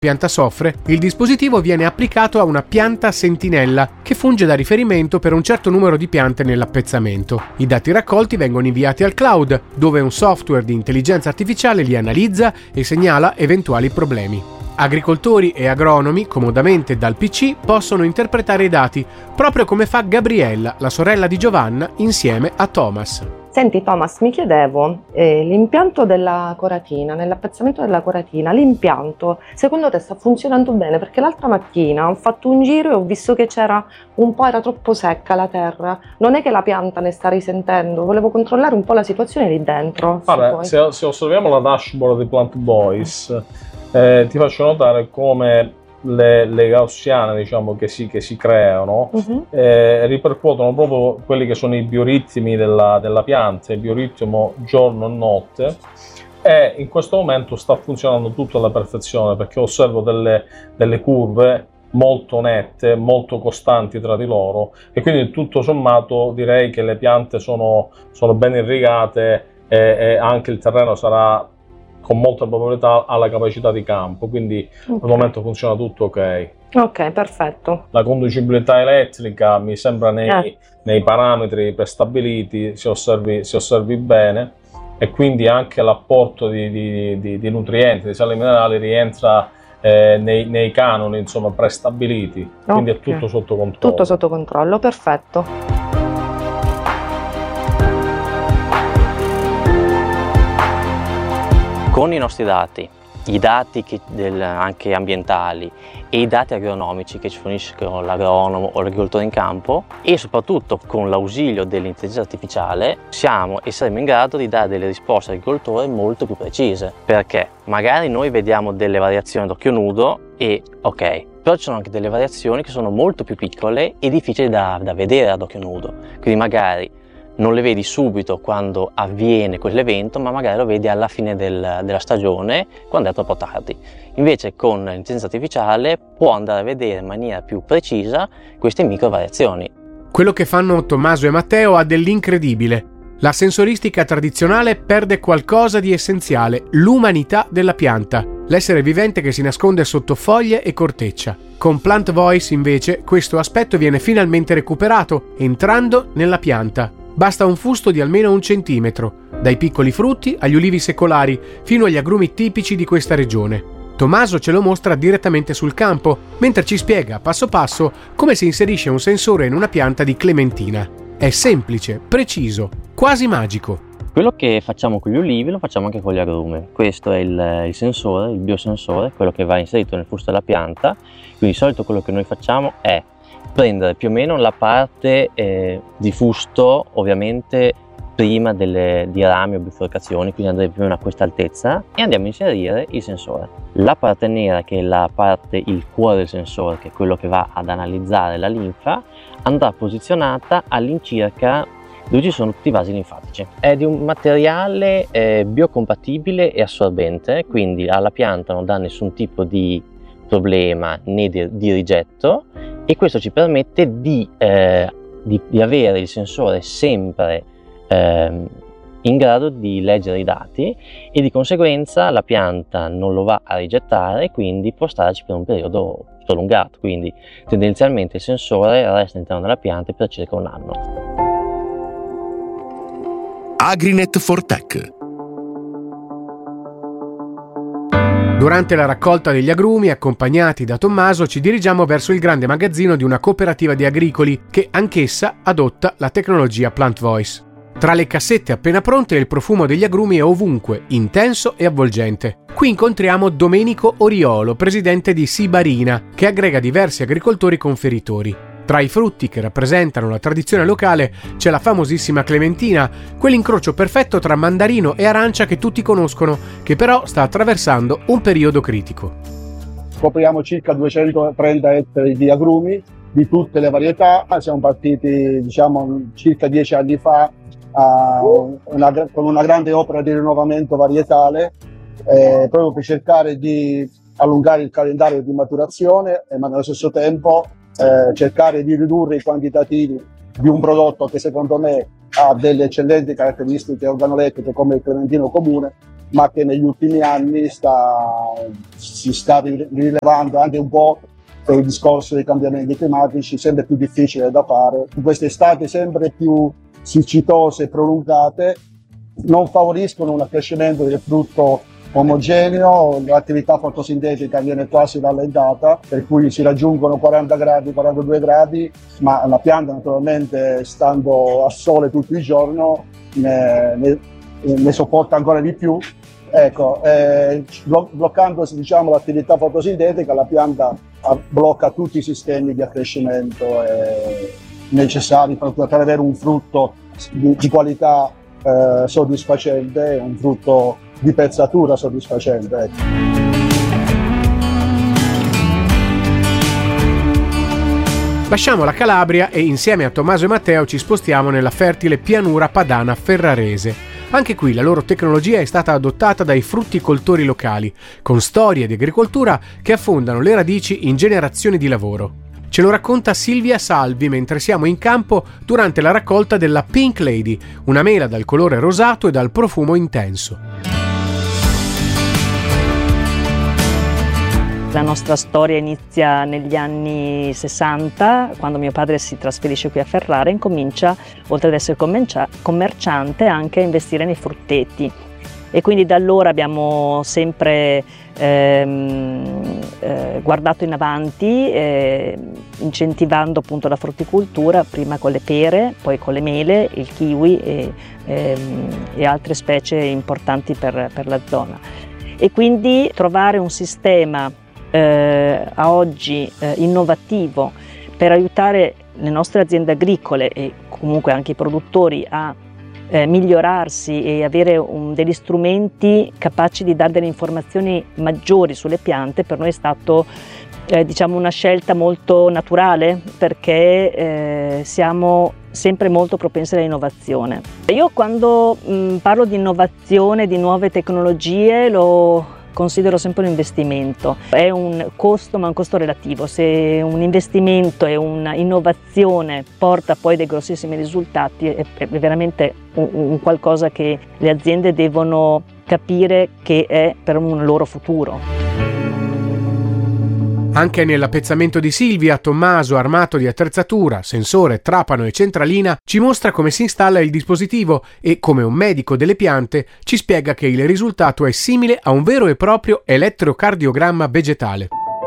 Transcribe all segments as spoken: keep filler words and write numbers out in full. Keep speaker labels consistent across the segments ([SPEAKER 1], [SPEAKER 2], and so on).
[SPEAKER 1] pianta soffre, il dispositivo viene applicato a una pianta sentinella che funge da riferimento per un certo numero di piante nell'appezzamento. I dati raccolti vengono inviati al cloud, dove un software di intelligenza artificiale li analizza e segnala eventuali problemi. Agricoltori e agronomi, comodamente dal P C, possono interpretare i dati, proprio come fa Gabriella, la sorella di Giovanna, insieme a Thomas.
[SPEAKER 2] Senti Thomas, mi chiedevo, eh, l'impianto della coratina, nell'appezzamento della coratina, l'impianto secondo te sta funzionando bene? Perché l'altra mattina ho fatto un giro e ho visto che c'era un po', era troppo secca la terra. Non è che la pianta ne sta risentendo, volevo controllare un po' la situazione lì dentro.
[SPEAKER 3] Allora, se, se osserviamo la dashboard di Plant Voice, eh, ti faccio notare come le, le gaussiane, diciamo, che si, che si creano, uh-huh. eh, ripercuotono proprio quelli che sono i bioritmi della, della pianta, il bioritmo giorno e notte, e in questo momento sta funzionando tutto alla perfezione, perché osservo delle, delle curve molto nette, molto costanti tra di loro, e quindi tutto sommato direi che le piante sono, sono ben irrigate e, e anche il terreno sarà con molta probabilità alla capacità di campo, quindi okay. Al momento funziona tutto ok.
[SPEAKER 2] Ok, perfetto.
[SPEAKER 3] La conducibilità elettrica mi sembra nei, eh. nei parametri prestabiliti, si osservi, si osservi bene, e quindi anche l'apporto di, di, di, di nutrienti, di sali minerali rientra eh, nei, nei canoni, insomma, prestabiliti, okay. Quindi è tutto sotto controllo.
[SPEAKER 2] Tutto sotto controllo, perfetto.
[SPEAKER 4] Con i nostri dati, i dati che del, anche ambientali e i dati agronomici che ci forniscono l'agronomo o l'agricoltore in campo, e soprattutto con l'ausilio dell'intelligenza artificiale, siamo e saremo in grado di dare delle risposte all'agricoltore molto più precise, perché magari noi vediamo delle variazioni ad occhio nudo e ok, però ci sono anche delle variazioni che sono molto più piccole e difficili da, da vedere ad occhio nudo, quindi magari non le vedi subito quando avviene quell'evento, ma magari lo vedi alla fine del, della stagione, quando è troppo tardi. Invece con l'intelligenza artificiale può andare a vedere in maniera più precisa queste micro variazioni.
[SPEAKER 1] Quello che fanno Tommaso e Matteo ha dell'incredibile. La sensoristica tradizionale perde qualcosa di essenziale, l'umanità della pianta, l'essere vivente che si nasconde sotto foglie e corteccia. Con Plant Voice, invece, questo aspetto viene finalmente recuperato, entrando nella pianta. Basta un fusto di almeno un centimetro, dai piccoli frutti agli ulivi secolari fino agli agrumi tipici di questa regione. Tommaso ce lo mostra direttamente sul campo, mentre ci spiega passo passo come si inserisce un sensore in una pianta di clementina. È semplice, preciso, quasi magico.
[SPEAKER 4] Quello che facciamo con gli ulivi lo facciamo anche con gli agrumi. Questo è il, il sensore, il biosensore, quello che va inserito nel fusto della pianta. Quindi di solito quello che noi facciamo è prendere più o meno la parte eh, di fusto, ovviamente prima delle, di rami o bifurcazioni, quindi andremo più o meno a questa altezza, e andiamo a inserire il sensore. La parte nera, che è la parte, il cuore del sensore, che è quello che va ad analizzare la linfa, andrà posizionata all'incirca dove ci sono tutti i vasi linfatici. È di un materiale eh, biocompatibile e assorbente, quindi alla pianta non dà nessun tipo di problema né di, di rigetto, e questo ci permette di, eh, di, di avere il sensore sempre eh, in grado di leggere i dati, e di conseguenza la pianta non lo va a rigettare, quindi può starci per un periodo prolungato. Quindi tendenzialmente il sensore resta all'interno della pianta per circa un anno.
[SPEAKER 5] Agrinet for Tech.
[SPEAKER 1] Durante la raccolta degli agrumi, accompagnati da Tommaso, ci dirigiamo verso il grande magazzino di una cooperativa di agricoli che anch'essa adotta la tecnologia Plant Voice. Tra le cassette appena pronte il profumo degli agrumi è ovunque, intenso e avvolgente. Qui incontriamo Domenico Oriolo, presidente di Sibarina, che aggrega diversi agricoltori conferitori. Tra i frutti che rappresentano la tradizione locale c'è la famosissima clementina, quell'incrocio perfetto tra mandarino e arancia che tutti conoscono, che però sta attraversando un periodo critico.
[SPEAKER 6] Copriamo circa duecentotrenta ettari di agrumi di tutte le varietà. Siamo partiti, diciamo, circa dieci anni fa a una, con una grande opera di rinnovamento varietale, eh, proprio per cercare di allungare il calendario di maturazione, ma nello stesso tempo Eh, cercare di ridurre i quantitativi di un prodotto che secondo me ha delle eccellenti caratteristiche organolettiche come il clementino comune, ma che negli ultimi anni sta, si sta rilevando anche un po' per il discorso dei cambiamenti climatici, sempre più difficile da fare. Queste estate sempre più siccitose e prolungate non favoriscono un accrescimento del frutto omogeneo, l'attività fotosintetica viene quasi rallentata, per cui si raggiungono quaranta gradi, quarantadue gradi, ma la pianta naturalmente, stando a sole tutto il giorno, ne, ne, ne sopporta ancora di più. Ecco, eh, bloccandosi, diciamo, l'attività fotosintetica, la pianta blocca tutti i sistemi di accrescimento eh, necessari per poter avere un frutto di, di qualità eh, soddisfacente, un frutto di pezzatura soddisfacente. Ecco.
[SPEAKER 1] Lasciamo la Calabria e insieme a Tommaso e Matteo ci spostiamo nella fertile pianura padana ferrarese. Anche qui la loro tecnologia è stata adottata dai frutticoltori locali, con storie di agricoltura che affondano le radici in generazioni di lavoro. Ce lo racconta Silvia Salvi mentre siamo in campo durante la raccolta della Pink Lady, una mela dal colore rosato e dal profumo intenso.
[SPEAKER 7] La nostra storia inizia negli anni sessanta, quando mio padre si trasferisce qui a Ferrara e incomincia, oltre ad essere commerciante, anche a investire nei frutteti. E quindi da allora abbiamo sempre ehm, eh, guardato in avanti, eh, incentivando appunto la frutticoltura, prima con le pere, poi con le mele, il kiwi e, ehm, e altre specie importanti per, per la zona. E quindi trovare un sistema Eh, a oggi eh, innovativo per aiutare le nostre aziende agricole e comunque anche i produttori a eh, migliorarsi e avere un, degli strumenti capaci di dare delle informazioni maggiori sulle piante, per noi è stato eh, diciamo una scelta molto naturale, perché eh, siamo sempre molto propensi all'innovazione. Io quando mh, parlo di innovazione, di nuove tecnologie, lo considero sempre un investimento. È un costo, ma un costo relativo. Se un investimento e un'innovazione porta poi dei grossissimi risultati, è, è veramente un, un qualcosa che le aziende devono capire che è per un loro futuro.
[SPEAKER 1] Anche nell'appezzamento di Silvia, Tommaso, armato di attrezzatura, sensore, trapano e centralina, ci mostra come si installa il dispositivo e, come un medico delle piante, ci spiega che il risultato è simile a un vero e proprio elettrocardiogramma vegetale.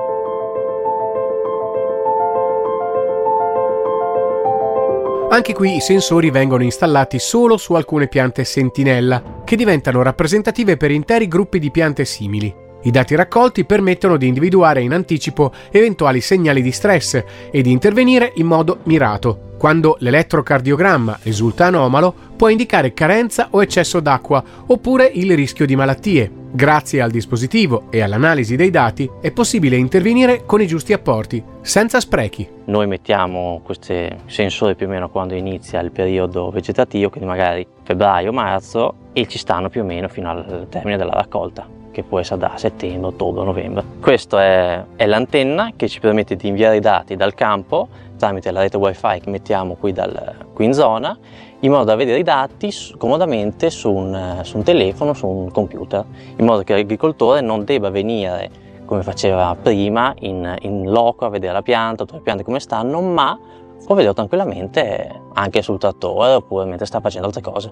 [SPEAKER 1] Anche qui i sensori vengono installati solo su alcune piante sentinella, che diventano rappresentative per interi gruppi di piante simili. I dati raccolti permettono di individuare in anticipo eventuali segnali di stress e di intervenire in modo mirato. Quando l'elettrocardiogramma risulta anomalo, può indicare carenza o eccesso d'acqua, oppure il rischio di malattie. Grazie al dispositivo e all'analisi dei dati è possibile intervenire con i giusti apporti, senza sprechi.
[SPEAKER 4] Noi mettiamo questi sensori più o meno quando inizia il periodo vegetativo, quindi magari febbraio-marzo, e ci stanno più o meno fino al termine della raccolta, che può essere da settembre, ottobre, novembre. Questa è, è l'antenna che ci permette di inviare i dati dal campo tramite la rete wifi che mettiamo qui, dal, qui in zona, in modo da vedere i dati comodamente su un, su un telefono, su un computer, in modo che l'agricoltore non debba venire, come faceva prima, in, in loco a vedere la pianta, tutte le piante come stanno, ma può vedere tranquillamente anche sul trattore oppure mentre sta facendo altre cose.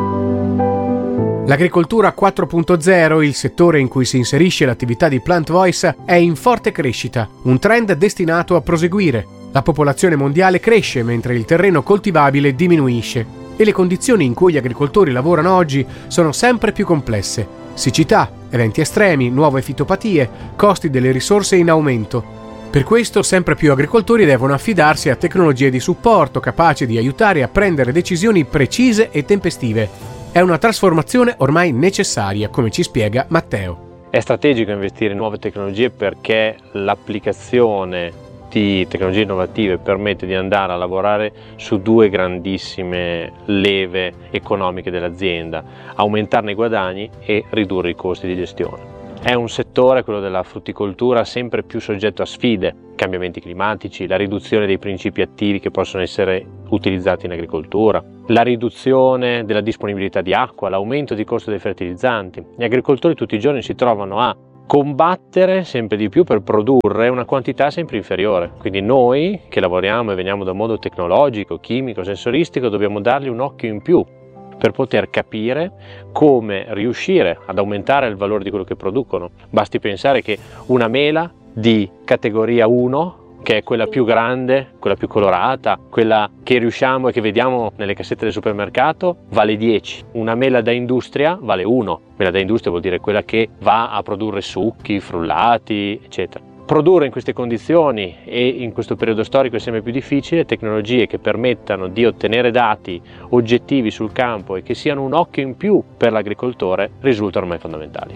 [SPEAKER 1] L'agricoltura quattro punto zero, il settore in cui si inserisce l'attività di Plant Voice, è in forte crescita, un trend destinato a proseguire. La popolazione mondiale cresce mentre il terreno coltivabile diminuisce e le condizioni in cui gli agricoltori lavorano oggi sono sempre più complesse. Siccità, eventi estremi, nuove fitopatie, costi delle risorse in aumento. Per questo sempre più agricoltori devono affidarsi a tecnologie di supporto capaci di aiutare a prendere decisioni precise e tempestive. È una trasformazione ormai necessaria, come ci spiega Matteo.
[SPEAKER 8] È strategico investire in nuove tecnologie perché l'applicazione di tecnologie innovative permette di andare a lavorare su due grandissime leve economiche dell'azienda: aumentarne i guadagni e ridurre i costi di gestione. È un settore, quello della frutticoltura, sempre più soggetto a sfide, cambiamenti climatici, la riduzione dei principi attivi che possono essere utilizzati in agricoltura, la riduzione della disponibilità di acqua, l'aumento di costo dei fertilizzanti. Gli agricoltori tutti i giorni si trovano a combattere sempre di più per produrre una quantità sempre inferiore. Quindi noi che lavoriamo e veniamo da un mondo tecnologico, chimico, sensoristico, dobbiamo dargli un occhio in più per poter capire come riuscire ad aumentare il valore di quello che producono. Basti pensare che una mela di categoria uno, che è quella più grande, quella più colorata, quella che riusciamo e che vediamo nelle cassette del supermercato, vale dieci. Una mela da industria vale uno. Mela da industria vuol dire quella che va a produrre succhi, frullati, eccetera. Produrre in queste condizioni e in questo periodo storico è sempre più difficile. Tecnologie che permettano di ottenere dati oggettivi sul campo e che siano un occhio in più per l'agricoltore risultano ormai fondamentali.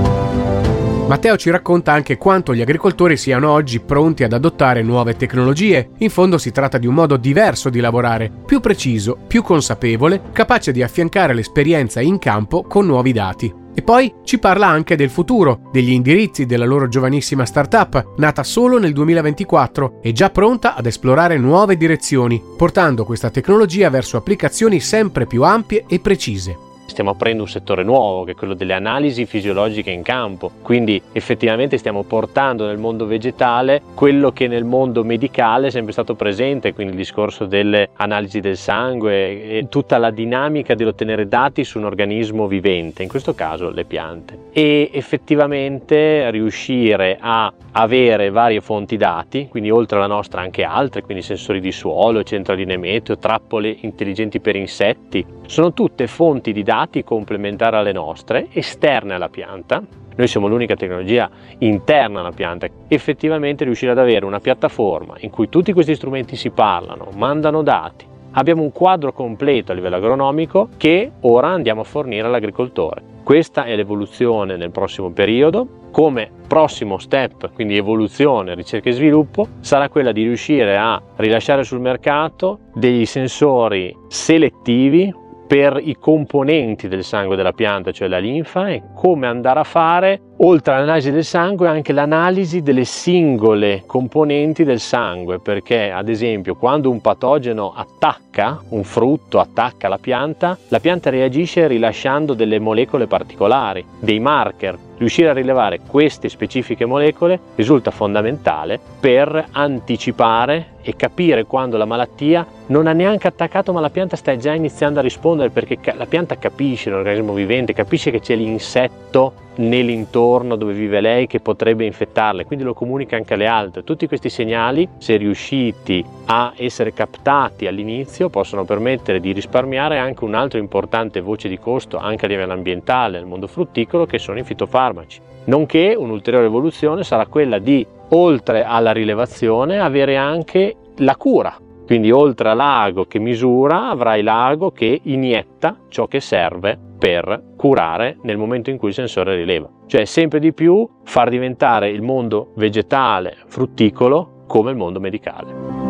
[SPEAKER 1] Matteo ci racconta anche quanto gli agricoltori siano oggi pronti ad adottare nuove tecnologie. In fondo si tratta di un modo diverso di lavorare, più preciso, più consapevole, capace di affiancare l'esperienza in campo con nuovi dati. E poi ci parla anche del futuro, degli indirizzi della loro giovanissima startup, nata solo nel duemilaventiquattro e già pronta ad esplorare nuove direzioni, portando questa tecnologia verso applicazioni sempre più ampie e precise.
[SPEAKER 8] Stiamo aprendo un settore nuovo, che è quello delle analisi fisiologiche in campo, quindi effettivamente stiamo portando nel mondo vegetale quello che nel mondo medicale è sempre stato presente, quindi il discorso delle analisi del sangue e tutta la dinamica dell'ottenere dati su un organismo vivente, in questo caso le piante, e effettivamente riuscire a avere varie fonti dati, quindi oltre alla nostra anche altre, quindi sensori di suolo, centraline meteo, trappole intelligenti per insetti, sono tutte fonti di dati complementari alle nostre, esterne alla pianta. Noi siamo l'unica tecnologia interna alla pianta. Effettivamente riuscire ad avere una piattaforma in cui tutti questi strumenti si parlano, mandano dati, abbiamo un quadro completo a livello agronomico che ora andiamo a fornire all'agricoltore. Questa è l'evoluzione nel prossimo periodo. Come prossimo step, quindi evoluzione, ricerca e sviluppo, sarà quella di riuscire a rilasciare sul mercato dei sensori selettivi per i componenti del sangue della pianta, cioè la linfa, e come andare a fare, oltre all'analisi del sangue, anche l'analisi delle singole componenti del sangue, perché ad esempio quando un patogeno attacca un frutto, attacca la pianta, la pianta reagisce rilasciando delle molecole particolari, dei marker. Riuscire a rilevare queste specifiche molecole risulta fondamentale per anticipare e capire quando la malattia non ha neanche attaccato ma la pianta sta già iniziando a rispondere, perché la pianta capisce, l'organismo vivente capisce che c'è l'insetto nell'intorno dove vive lei che potrebbe infettarle, quindi lo comunica anche alle altre. Tutti questi segnali, se riusciti a essere captati all'inizio, possono permettere di risparmiare anche un altro importante voce di costo anche a livello ambientale nel mondo frutticolo, che sono i fitofarmaci. Nonché un'ulteriore evoluzione sarà quella di, oltre alla rilevazione, avere anche la cura. Quindi oltre all'ago che misura, avrai l'ago che inietta ciò che serve per curare nel momento in cui il sensore rileva. Cioè sempre di più far diventare il mondo vegetale, frutticolo, come il mondo medicale.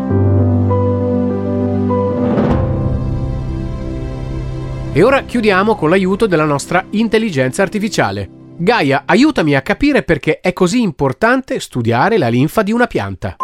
[SPEAKER 1] E ora chiudiamo con l'aiuto della nostra intelligenza artificiale. Gaia, aiutami a capire perché è così importante studiare la linfa di una pianta.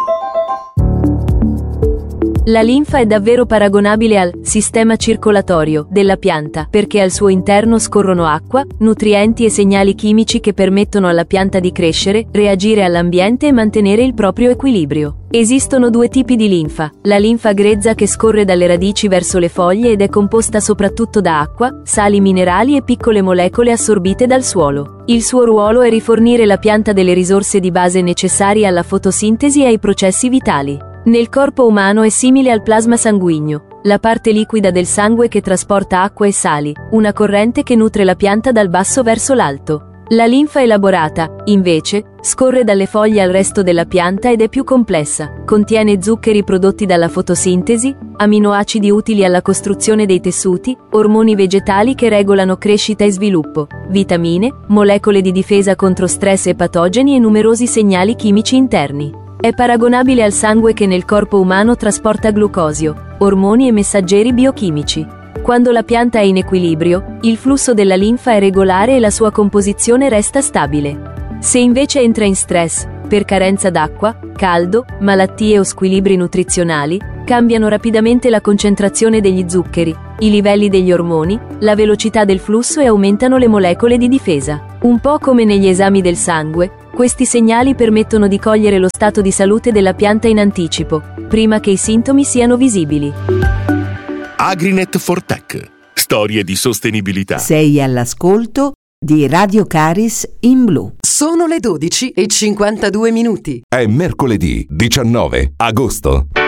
[SPEAKER 9] La linfa è davvero paragonabile al sistema circolatorio della pianta, perché al suo interno scorrono acqua, nutrienti e segnali chimici che permettono alla pianta di crescere, reagire all'ambiente e mantenere il proprio equilibrio. Esistono due tipi di linfa: la linfa grezza che scorre dalle radici verso le foglie ed è composta soprattutto da acqua, sali minerali e piccole molecole assorbite dal suolo. Il suo ruolo è rifornire la pianta delle risorse di base necessarie alla fotosintesi e ai processi vitali. Nel corpo umano è simile al plasma sanguigno, la parte liquida del sangue che trasporta acqua e sali, una corrente che nutre la pianta dal basso verso l'alto. La linfa elaborata, invece, scorre dalle foglie al resto della pianta ed è più complessa. Contiene zuccheri prodotti dalla fotosintesi, aminoacidi utili alla costruzione dei tessuti, ormoni vegetali che regolano crescita e sviluppo, vitamine, molecole di difesa contro stress e patogeni e numerosi segnali chimici interni. È paragonabile al sangue che nel corpo umano trasporta glucosio, ormoni e messaggeri biochimici. Quando la pianta è in equilibrio, il flusso della linfa è regolare e la sua composizione resta stabile. Se invece entra in stress, per carenza d'acqua, caldo, malattie o squilibri nutrizionali, cambiano rapidamente la concentrazione degli zuccheri, i livelli degli ormoni, la velocità del flusso e aumentano le molecole di difesa. Un po' come negli esami del sangue, questi segnali permettono di cogliere lo stato di salute della pianta in anticipo, prima che i sintomi siano visibili.
[SPEAKER 5] Agrinet for Tech. Storie di sostenibilità.
[SPEAKER 10] Sei all'ascolto di Radio Caris in blu.
[SPEAKER 11] Sono le dodici e cinquantadue minuti.
[SPEAKER 5] È mercoledì diciannove agosto.